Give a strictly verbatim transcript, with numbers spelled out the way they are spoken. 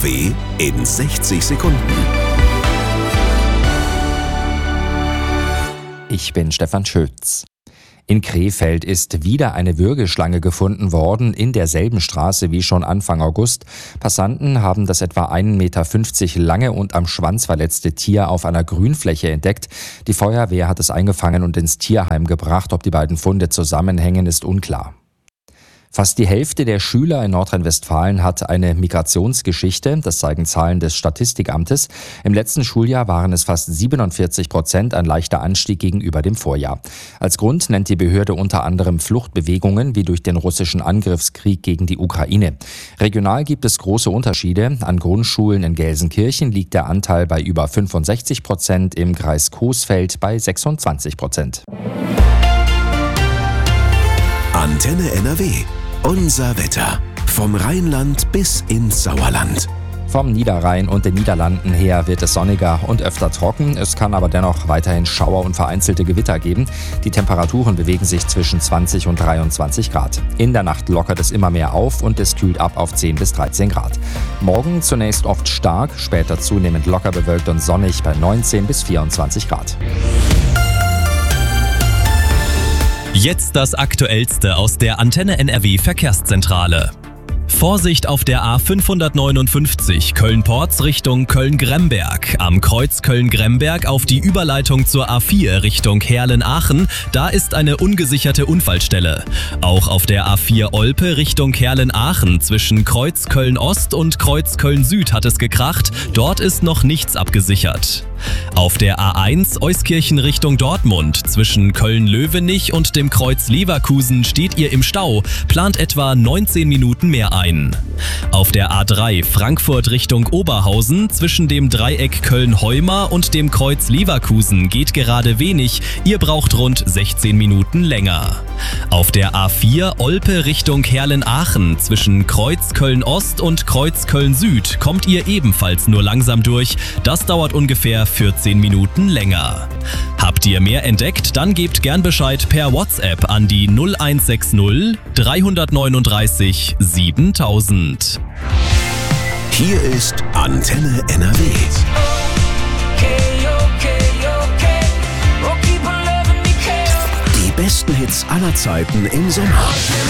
N R W in sechzig Sekunden. Ich bin Stefan Schütz. In Krefeld ist wieder eine Würgeschlange gefunden worden, in derselben Straße wie schon Anfang August. Passanten haben das etwa ein Meter fünfzig lange und am Schwanz verletzte Tier auf einer Grünfläche entdeckt. Die Feuerwehr hat es eingefangen und ins Tierheim gebracht. Ob die beiden Funde zusammenhängen, ist unklar. Fast die Hälfte der Schüler in Nordrhein-Westfalen hat eine Migrationsgeschichte. Das zeigen Zahlen des Statistikamtes. Im letzten Schuljahr waren es fast siebenundvierzig Prozent, ein leichter Anstieg gegenüber dem Vorjahr. Als Grund nennt die Behörde unter anderem Fluchtbewegungen wie durch den russischen Angriffskrieg gegen die Ukraine. Regional gibt es große Unterschiede. An Grundschulen in Gelsenkirchen liegt der Anteil bei über fünfundsechzig Prozent, im Kreis Coesfeld bei sechsundzwanzig Prozent. Antenne N R W. Unser Wetter. Vom Rheinland bis ins Sauerland. Vom Niederrhein und den Niederlanden her wird es sonniger und öfter trocken. Es kann aber dennoch weiterhin Schauer und vereinzelte Gewitter geben. Die Temperaturen bewegen sich zwischen zwanzig und dreiundzwanzig Grad. In der Nacht lockert es immer mehr auf und es kühlt ab auf zehn bis dreizehn Grad. Morgen zunächst oft stark, später zunehmend locker bewölkt und sonnig bei neunzehn bis vierundzwanzig Grad. Jetzt das Aktuellste aus der Antenne N R W Verkehrszentrale. Vorsicht auf der A fünfhundertneunundfünfzig Köln-Porz Richtung Köln-Gremberg. Am Kreuz Köln-Gremberg auf die Überleitung zur A vier Richtung Herlen-Aachen. Da ist eine ungesicherte Unfallstelle. Auch auf der A vier Olpe Richtung Herlen-Aachen zwischen Kreuz Köln-Ost und Kreuz Köln-Süd hat es gekracht. Dort ist noch nichts abgesichert. Auf der A eins Euskirchen Richtung Dortmund zwischen Köln-Löwenich und dem Kreuz Leverkusen steht ihr im Stau, plant etwa neunzehn Minuten mehr ein. Auf der A drei Frankfurt Richtung Oberhausen zwischen dem Dreieck Köln-Heumar und dem Kreuz Leverkusen geht gerade wenig, ihr braucht rund sechzehn Minuten länger. Auf der A vier Olpe Richtung Herlen-Aachen zwischen Kreuz Köln-Ost und Kreuz Köln-Süd kommt ihr ebenfalls nur langsam durch, das dauert ungefähr vierzehn Minuten länger. Habt ihr mehr entdeckt, dann gebt gern Bescheid per WhatsApp an die null eins sechs null drei neun drei siebentausend. Hier ist Antenne N R W. Die besten Hits aller Zeiten im Sommer.